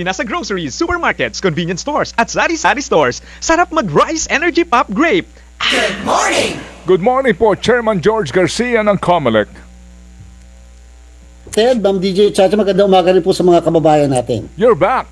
Nasa groceries, supermarkets, convenience stores, at sari-sari stores. Sarap mag-Rice Energy Pop Grape. Good morning! Good morning po, Chairman George Garcia ng COMELEC. Ted, Ma'am DJ, Chacha, magandang umaga rin po sa mga kababayan natin. You're back.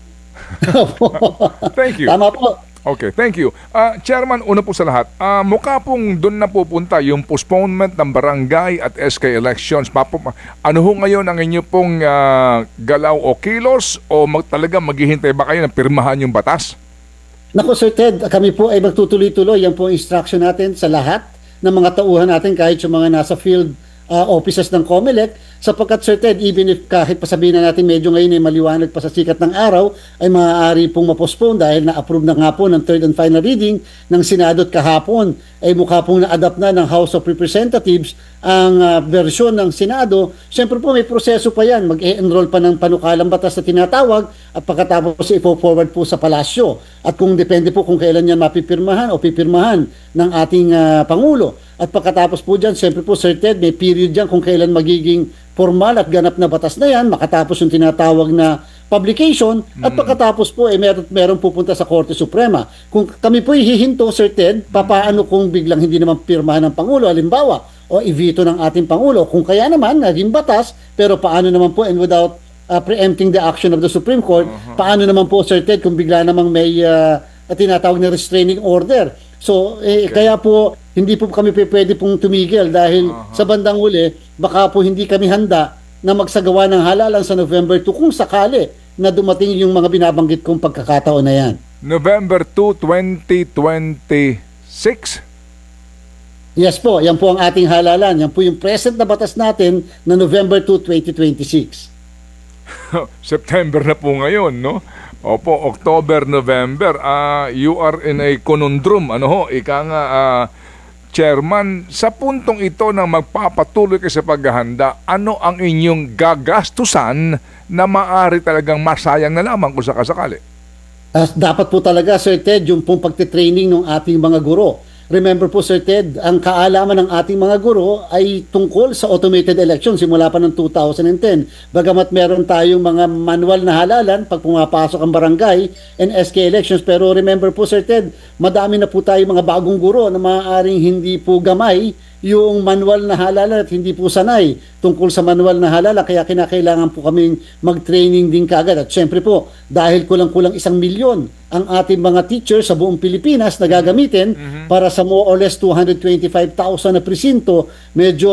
Thank you. Tama po. Okay, thank you. Chairman, una po sa lahat, mukha pong doon na pupunta yung postponement ng barangay at SK elections. Ano ho ngayon ang inyo pong galaw o kilos o talaga maghihintay ba kayo na pirmahan yung batas? Naku Sir Ted, kami po ay magtutuloy-tuloy. Yan po ang instruction natin sa lahat ng mga tauhan natin kahit yung mga nasa field offices ng COMELEC, sapagkat Sir Ted, even if kahit pasabihin na natin medyo ngayon ay maliwanag pa sa sikat ng araw, ay maaari pong mapostpone dahil na-approve na nga po ng third and final reading ng Senado at kahapon ay mukha pong na-adapt na ng House of Representatives ang versyon ng Senado. Siyempre po may proseso pa yan, mag-e-enroll pa ng panukalang batas na tinatawag at pagkatapos ipo-forward po sa palasyo. At kung depende po kung kailan yan mapipirmahan o pipirmahan ng ating Pangulo. At pagkatapos po dyan, siyempre po Sir Ted, may period dyan kung kailan magiging formal at ganap na batas na yan, makatapos yung tinatawag na publication, at pagkatapos po meron pupunta sa Korte Suprema. Kung kami po hihinto, Sir Ted, papaano kung biglang hindi naman pirmahan ng Pangulo, halimbawa, o i-veto ng ating Pangulo, kung kaya naman, naging batas, pero paano naman po and without preempting the action of the Supreme Court, paano naman po, Sir Ted, kung bigla namang may tinatawag na restraining order. So, kaya po, hindi po kami pwede pong tumigil dahil sa bandang huli, baka po hindi kami handa na magsagawa ng halalan sa November 2 kung sakali na dumating yung mga binabanggit kong pagkakataon na yan. November 2, 2026? Yes po, yan po ang ating halalan. Yan po yung present na batas natin na November 2, 2026. September na po ngayon, no? Opo, October, November. You are in a conundrum. Ano ho, ika nga, Chairman, sa puntong ito na magpapatuloy kayo sa paghahanda, ano ang inyong gagastusan na maaari talagang masayang na lamang kung sakasakali? Dapat po talaga, Sir Ted, yung pong pagtitraining ng ating mga guro. Remember po, Sir Ted, ang kaalaman ng ating mga guro ay tungkol sa automated election simula pa ng 2010. Bagamat meron tayong mga manual na halalan pag pumapasok ang barangay and SK elections. Pero remember po, Sir Ted, madami na po tayong mga bagong guro na maaaring hindi po gamay yung manual na halalan at hindi po sanay tungkol sa manual na halalan. Kaya kinakailangan po kaming mag-training din kaagad. At syempre po, dahil kulang-kulang 1 milyon ang ating mga teachers sa buong Pilipinas na gagamitin para sa more or less 225,000 na presinto, medyo